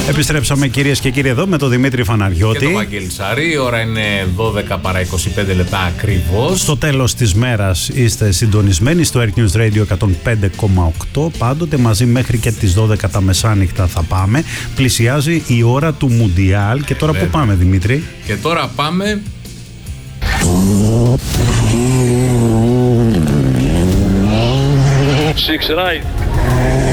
Επιστρέψαμε κυρίες και κύριοι εδώ με τον Δημήτρη Φαναριώτη και τον Βαγγέλη Σαρή. Η ώρα είναι 12 παρά 25 λεπτά ακριβώς. Στο τέλος της μέρας είστε συντονισμένοι στο Air News Radio 105,8. Πάντοτε μαζί μέχρι και τις 12 τα μεσάνυχτα θα πάμε. Πλησιάζει η ώρα του Μουντιάλ. Και τώρα πού πάμε, Δημήτρη? Και τώρα πάμε... Six right.